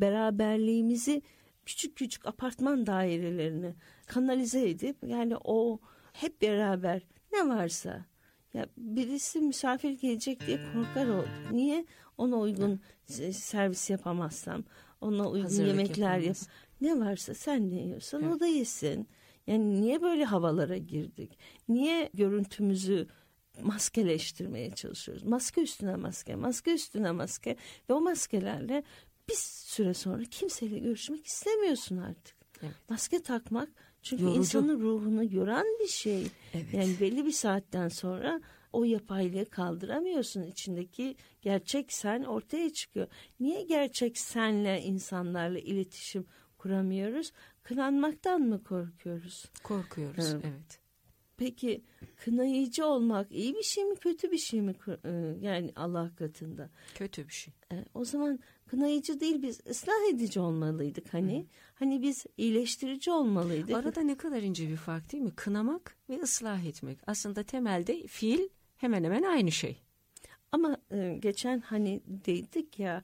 beraberliğimizi küçük küçük apartman dairelerini kanalize edip, yani o hep beraber ne varsa, ya birisi misafir gelecek diye korkar o. Niye? Ona uygun servis yapamazsam, ona uygun hazırlık yemekler yap. Ne varsa sen ne yiyorsan o da yesin. Yani niye böyle havalara girdik? Niye görüntümüzü maskeleştirmeye çalışıyoruz? Maske üstüne maske, maske üstüne maske ve o maskelerle bir süre sonra kimseyle görüşmek istemiyorsun artık. Evet. Maske takmak çünkü yorucu. insanın ruhunu yoran bir şey. Evet. Yani belli bir saatten sonra o yapaylığı kaldıramıyorsun. İçindeki gerçek sen ortaya çıkıyor. Niye gerçek senle insanlarla iletişim kuramıyoruz? Kınanmaktan mı korkuyoruz? Korkuyoruz, evet. Peki kınayıcı olmak iyi bir şey mi, kötü bir şey mi yani Allah katında? Kötü bir şey. O zaman kınayıcı değil, biz ıslah edici olmalıydık hani. Hani biz iyileştirici olmalıydık. Arada ne kadar ince bir fark değil mi? Kınamak ve ıslah etmek. Aslında temelde fiil hemen hemen aynı şey. Ama geçen hani dedik ya,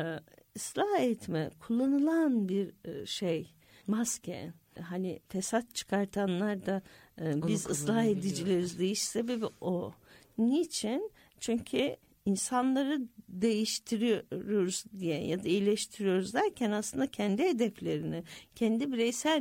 ıslah etme kullanılan bir şey, maske. Hani fesat çıkartanlar da biz ıslah edicileriz deyiş sebebi o. Niçin? Çünkü insanları değiştiriyoruz diye ya da iyileştiriyoruz derken aslında kendi hedeflerini, kendi bireysel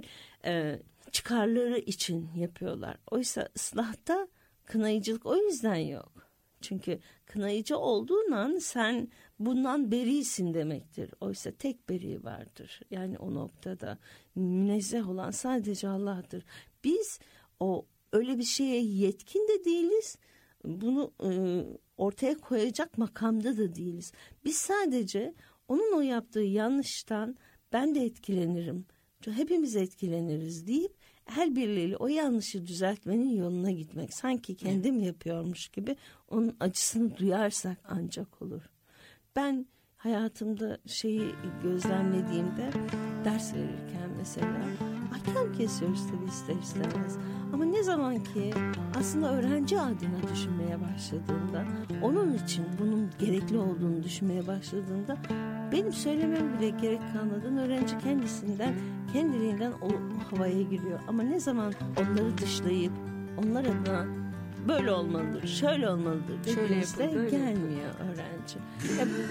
çıkarları için yapıyorlar. Oysa ıslahta kınayıcılık o yüzden yok. Çünkü kınayıcı olduğun an sen bundan berisin demektir. Oysa tek beri vardır. Yani o noktada münezzeh olan sadece Allah'tır. Biz öyle bir şeye yetkin de değiliz. Bunu ortaya koyacak makamda da değiliz. Biz sadece onun o yaptığı yanlıştan ben de etkilenirim, hepimiz etkileniriz deyip el birliğiyle o yanlışı düzeltmenin yoluna gitmek. Sanki kendim yapıyormuş gibi onun acısını duyarsak ancak olur. Ben hayatımda şeyi gözlemlediğimde, ders verirken mesela ahkam kesiyoruz tabii ister istemez. Ama ne zaman ki aslında öğrenci adına düşünmeye başladığında, onun için bunun gerekli olduğunu düşünmeye başladığında benim söylemem bile gerek kalmadan öğrenci kendiliğinden o havaya giriyor. Ama ne zaman onları dışlayıp onlar adına böyle olmalıdır, şöyle olmalıdır dediğimizde gelmiyor öğrenci.